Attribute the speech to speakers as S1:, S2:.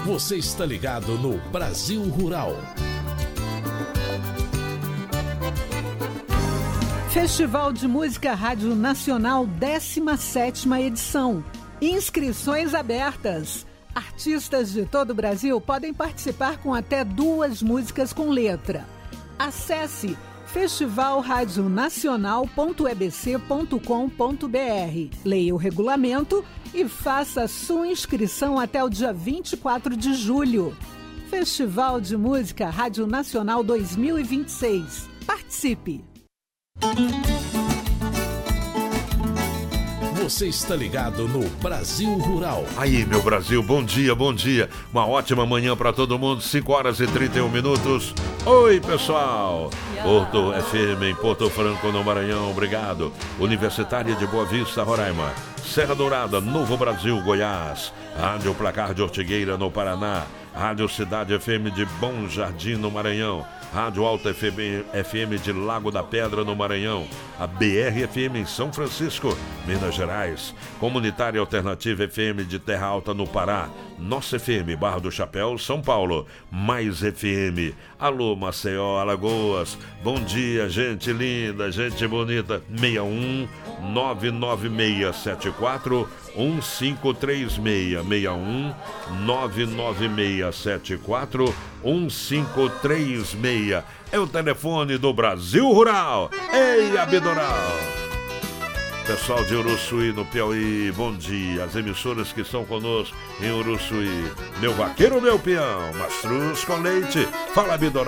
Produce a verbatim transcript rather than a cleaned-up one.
S1: Você está ligado no Brasil Rural.
S2: Festival de Música Rádio Nacional, décima sétima edição. Inscrições abertas. Artistas de todo o Brasil podem participar com até duas músicas com letra. Acesse festival rádio nacional ponto e b c ponto com ponto b r. Leia o regulamento e faça sua inscrição até o dia vinte e quatro de julho. Festival de Música Rádio Nacional dois mil e vinte e seis. Participe!
S1: Você está ligado no Brasil Rural.
S3: Aí, meu Brasil, bom dia, bom dia. Uma ótima manhã para todo mundo, cinco horas e trinta e um minutos. Oi, pessoal. Porto F M em Porto Franco, no Maranhão, obrigado. Universitária de Boa Vista, Roraima. Serra Dourada, Novo Brasil, Goiás. Rádio Placar de Ortigueira, no Paraná. Rádio Cidade F M de Bom Jardim, no Maranhão. Rádio Alta F M de Lago da Pedra, no Maranhão. A B R F M em São Francisco, Minas Gerais. Comunitária Alternativa F M de Terra Alta, no Pará. Nossa F M, Barra do Chapéu, São Paulo. Mais F M. Alô, Maceió, Alagoas. Bom dia, gente linda, gente bonita. seis um nove nove seis sete quatro um cinco três seis. seis um nove nove seis sete quatro um cinco três seis. É o telefone do Brasil Rural. Ei, Abdoral! Pessoal de Uruçuí, no Piauí, bom dia. As emissoras que estão conosco em Uruçuí. Meu vaqueiro, meu peão, mastruz com leite. Fala, Abdoral.